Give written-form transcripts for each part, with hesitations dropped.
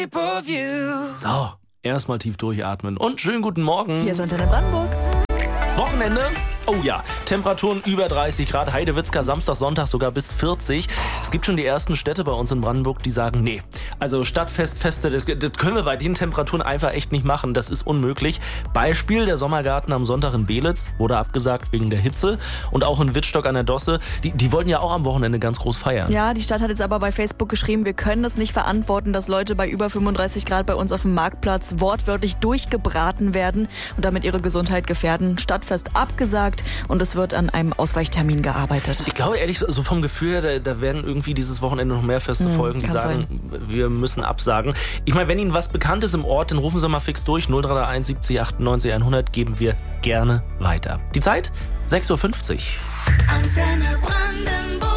So, erstmal tief durchatmen und schönen guten Morgen. Hier ist Antenne Brandenburg. Wochenende. Oh ja, Temperaturen über 30 Grad, Heidewitzka, Samstag, Sonntag sogar bis 40. Es gibt schon die ersten Städte bei uns in Brandenburg, die sagen, nee, also Stadtfest, Feste, das können wir bei den Temperaturen einfach echt nicht machen, das ist unmöglich. Beispiel, der Sommergarten am Sonntag in Belitz wurde abgesagt wegen der Hitze und auch in Wittstock an der Dosse, die wollten ja auch am Wochenende ganz groß feiern. Ja, die Stadt hat jetzt aber bei Facebook geschrieben, wir können es nicht verantworten, dass Leute bei über 35 Grad bei uns auf dem Marktplatz wortwörtlich durchgebraten werden und damit ihre Gesundheit gefährden. Stadtfest abgesagt und es wird an einem Ausweichtermin gearbeitet. Ich glaube ehrlich, so vom Gefühl her, da werden irgendwie dieses Wochenende noch mehr Feste folgen, die sagen, wir müssen absagen. Ich meine, wenn Ihnen was bekannt ist im Ort, dann rufen Sie mal fix durch. 0331 70 98 100 geben wir gerne weiter. Die Zeit? 6.50 Uhr. Antenne Brandenburg.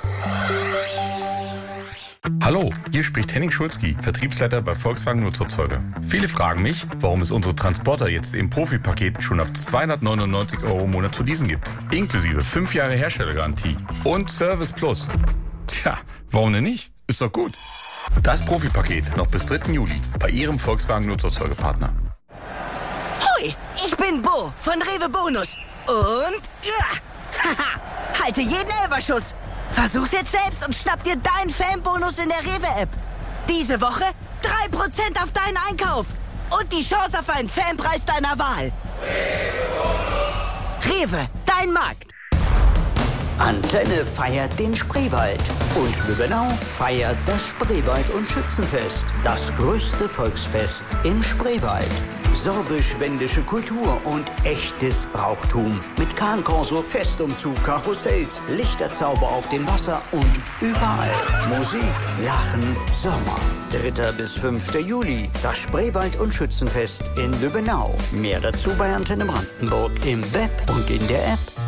Hallo, hier spricht Henning Schulzki, Vertriebsleiter bei Volkswagen Nutzerzeuger. Viele fragen mich, warum es unsere Transporter jetzt im Profipaket schon ab 299 € im Monat zu leasen gibt. Inklusive 5 Jahre Herstellergarantie und Service Plus. Tja, warum denn nicht? Ist doch gut. Das Profipaket noch bis 3. Juli bei Ihrem Volkswagen Nutzerzeugerpartner. Hoi, ich bin Bo von Rewe Bonus. Und haha, halte jeden Elferschuss. Versuch's jetzt selbst und schnapp dir deinen Fanbonus in der Rewe-App. Diese Woche 3% auf deinen Einkauf und die Chance auf einen Fanpreis deiner Wahl. Rewe, dein Markt. Antenne feiert den Spreewald und Lübbenau feiert das Spreewald- und Schützenfest. Das größte Volksfest im Spreewald. Sorbisch-wendische Kultur und echtes Brauchtum. Mit Kahnkorso, Festumzug, Karussells, Lichterzauber auf dem Wasser und überall Musik, Lachen, Sommer. 3. bis 5. Juli, das Spreewald- und Schützenfest in Lübbenau. Mehr dazu bei Antenne Brandenburg im Web und in der App.